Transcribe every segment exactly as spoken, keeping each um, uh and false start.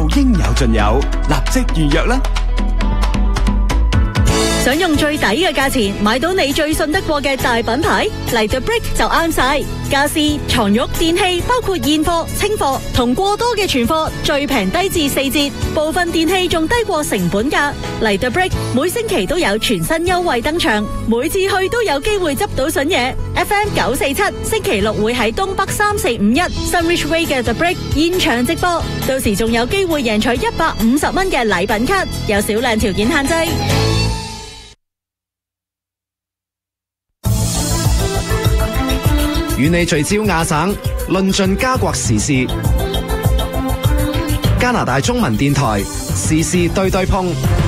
應有盡有，立即預約啦！ 想用最抵嘅價錢買到你最信得過嘅大品牌，嚟 The Brick 就啱晒。家私、床褥、電器，包括現貨、清貨同過多嘅存貨，最平低至四折，部分電器仲低過成本價。嚟 The Brick 每星期都有全新優惠登場，每次去都有機會執到筍嘢。F M 九四七星期六會喺東北三四五一 Sunridge Way 嘅 The Brick 現場直播，到時仲有機會贏取一百五十蚊嘅禮品卡，有少量條件限制。 與你聚焦亞省，論盡加國時事。加拿大中文電台時事對對碰。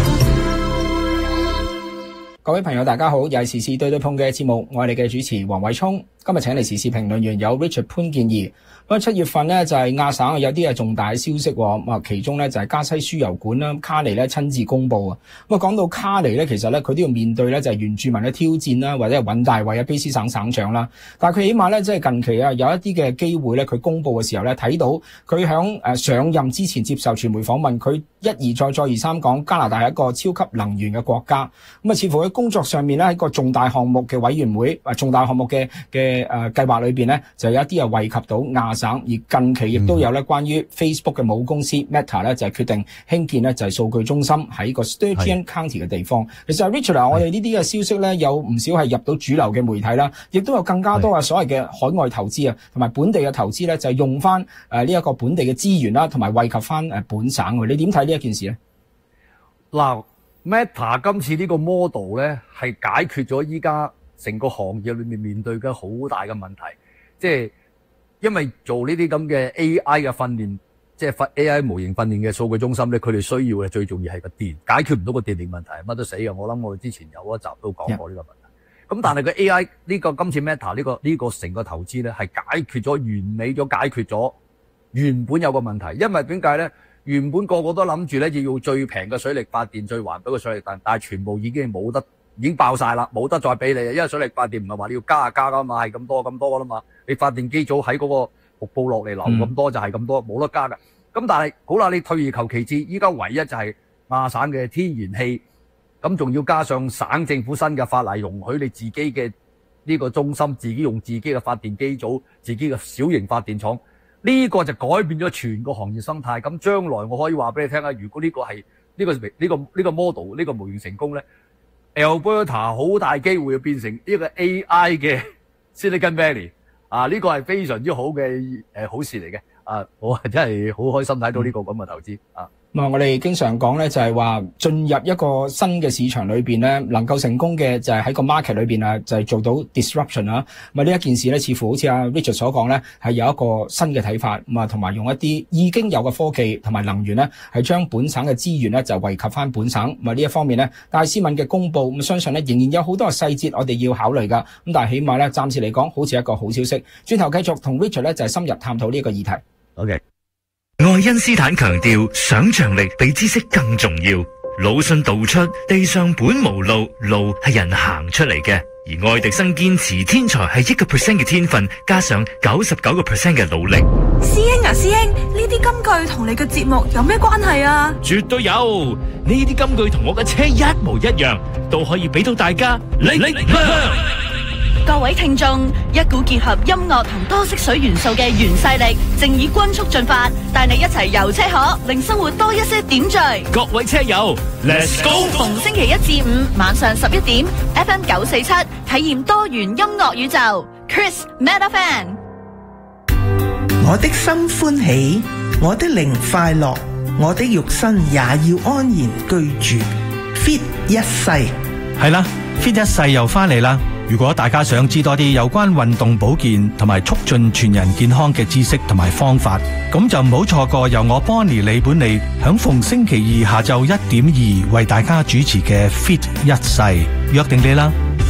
各位朋友大家好，又係時事對對碰嘅節目，我係你嘅主持黃偉聰。今日請嚟時事評論員有 Richard 潘建儀。咁七月份呢，就係亞省有啲係重大嘅消息，咁啊其中呢，就係加西輸油管啦，卡尼咧親自公布啊。咁啊講到卡尼咧，其實咧佢都要面對咧就係原住民嘅挑戰啦，或者係尹大衛啊卑斯省省長啦。但係佢起碼咧即係近期啊有一啲嘅機會咧，佢公布嘅時候咧睇到佢響誒上任之前接受傳媒訪問，佢一而再再而三講加拿大係一個超級能源嘅國家。咁啊似乎喺工作上面咧喺個重大項目嘅委員會啊重大項目嘅嘅誒計劃裏邊咧，就有一啲係惠及到亞省，而近期亦都有咧關於 Facebook 嘅母公司 Meta 咧就係決定興建咧就係數據中心喺個 Sturgeon County 嘅地方。其實 Richard 我哋呢啲嘅消息咧有唔少係入到主流嘅媒體啦，亦都有更加多嘅所謂嘅海外投資啊，同埋本地嘅投資咧就係用翻誒呢一個本地嘅資源啦，同埋惠及翻誒本省。你點睇呢一件事咧？ 嗱 ，Meta 今次呢個 model 咧係解決咗依家成個行業裏面面對嘅好大嘅問題，即係因為做呢啲咁嘅 A I 嘅訓練，即係 A I 模型訓練嘅數據中心咧，佢哋需要嘅最重要係個電，解決唔到個電力問題，乜都死嘅。我諗我哋之前有一集都講過呢個問題。咁、yeah. 但係個 A I 呢個今次 Meta 呢個呢個成個投資咧係解決咗完美咗解決咗原本有個問題，因為點解咧？原本個個都諗住咧要用最平嘅水力發電、最環保嘅水力發電，但係全部已經冇得。已經爆晒啦，冇得再俾你，因為水力發電唔係話你要加啊加噶嘛，係咁多咁多噶啦嘛。你發電機組喺嗰個瀑布落嚟流咁多就係咁多，冇得加噶。咁但係好啦，你退而求其次，依家唯一就係亞省嘅天然氣，咁仲要加上省政府新嘅法例，容許你自己嘅呢個中心自己用自己嘅發電機組、自己嘅小型發電廠，呢個就改變咗全個行業生態。咁將來我可以話俾你聽啊，如果呢個係呢個呢個呢個 model 呢個模型成功咧。Alberta 好大機會變成一個 A I 嘅 Silicon Valley 啊！呢、這個係非常之好嘅誒、呃、好事嚟嘅啊！我係真係好開心睇到呢個咁嘅投資啊！ 咁啊，我哋經常講咧，就係話進入一個新嘅市場裏邊咧，能夠成功嘅就係喺個 market 裏邊啊，就係做到 disruption 啊。咁啊，呢一件事咧，似乎好似阿 Richard 所講咧，係有一個新嘅睇法。咁啊，同埋用一啲已經有嘅科技同埋能源咧，係將本省嘅資源咧就惠及翻本省。咁啊，呢一方面咧，戴斯敏嘅公佈，咁相信咧仍然有好多嘅細節我哋要考慮噶。咁但係起碼咧，暫時嚟講，好似一個好消息。轉頭繼續同 Richard 咧就係深入探討呢一個議題。 OK。 愛因斯坦強調，想象力比知識更重要。魯迅道出，地上本無路，路係人行出嚟嘅。而愛迪生堅持，天才係一個 percent 嘅天分，加上九十九個 percent 嘅努力。 師兄啊，師兄，呢啲金句同你嘅節目有咩關係啊？ 絕對有，呢啲金句同我嘅車一模一樣，都可以俾到大家力力量。 各位聽眾，一股結合音樂同多色水元素嘅原勢力，正以均速進發，帶你一齊遊車河，令生活多一些點綴。 各位車友 ，Let's go！ 逢星期一至五晚上十一點 ，F M 九四七，體驗多元音樂宇宙。Chris Meta Fan， 我的心歡喜，我的靈快樂，我的肉身也要安然居住。Fit 一世， 係啦 ，Fit 一世又翻嚟啦。如果大家想知多啲有關運動保健同埋促進全人健康嘅知識同埋方法，咁就唔好錯過由我 Bonnie 李本利響逢星期二下晝一點二為大家主持嘅 Fit 一世，約定你啦。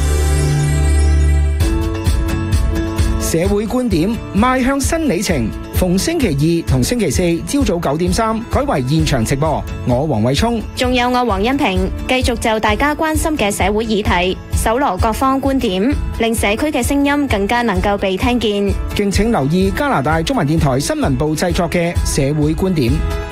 社會觀點邁向新里程，逢星期二同星期四朝早九點三改為現場直播。我黃偉聰， 仲有我黃欣平，繼續就大家關心嘅社會議題，搜羅各方觀點，令社區嘅聲音更加能夠被聽見。 敬請留意加拿大中文電台新聞部製作嘅社會觀點。